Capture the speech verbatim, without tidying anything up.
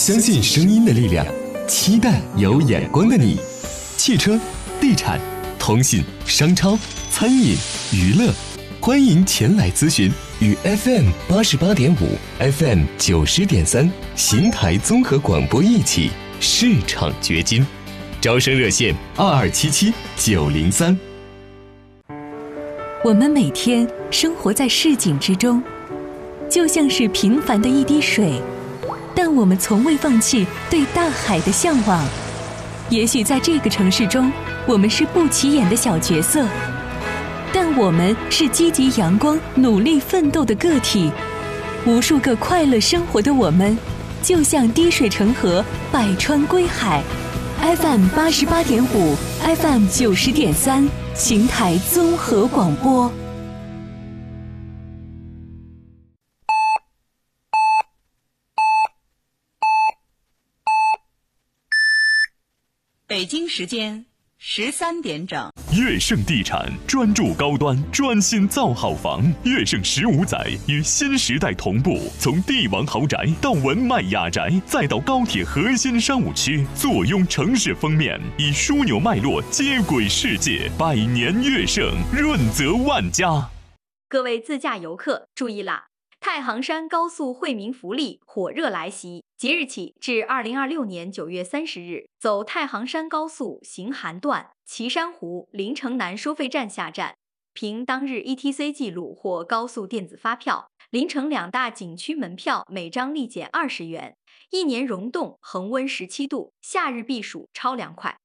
相信声音的力量，期待有眼光的你。汽车、地产、通信、商超、餐饮、娱乐，欢迎前来咨询。与 F M 八十八点五、F M 九十点三邢台综合广播一起市场掘金。招生热线二二七七九零三。 我们每天生活在市井之中，就像是平凡的一滴水，但我们从未放弃对大海的向往。也许在这个城市中，我们是不起眼的小角色，但我们是积极阳光、努力奋斗的个体。无数个快乐生活的我们，就像滴水成河，百川归海。F M 八十八点五 ，F M 九十点三，邢台综合广播。 北京时间十三点整。 悦盛地产专注高端，专心造好房。悦盛十五载与新时代同步，从帝王豪宅到文脉雅宅，再到高铁核心商务区，坐拥城市封面，以枢纽脉络接轨世界。百年悦盛，润泽万家。 各位自驾游客注意啦！太行山高速惠民福利火热来袭，即日起至二零二六年九月三十日，走太行山高速行韩段岐山湖临城南收费站下站，凭当日 E T C 记录或高速电子发票，临城两大景区门票每张立减二十元。一年溶冻恒温十七度，夏日避暑超凉快。